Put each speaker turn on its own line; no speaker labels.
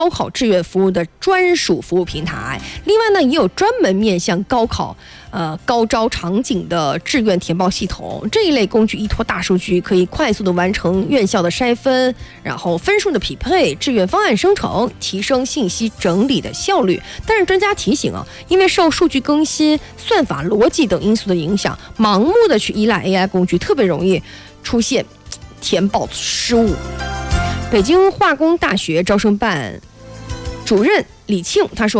高考志愿服务的专属服务平台。另外呢，也有专门面向高考高招场景的志愿填报系统。这一类工具依托大数据，可以快速的完成院校的筛分，然后分数的匹配、志愿方案生成，提升信息整理的效率。但是专家提醒啊，因为受数据更新、算法逻辑等因素的影响，盲目的去依赖 AI 工具，特别容易出现填报失误。北京化工大学招生办主任李庆他说，